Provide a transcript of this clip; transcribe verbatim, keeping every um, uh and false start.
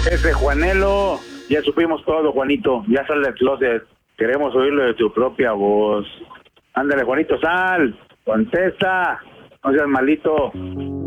Ese Juanelo, ya supimos todo, Juanito. Ya sal del closet. Queremos oírlo de tu propia voz. Ándale, Juanito, sal. Contesta. No seas malito.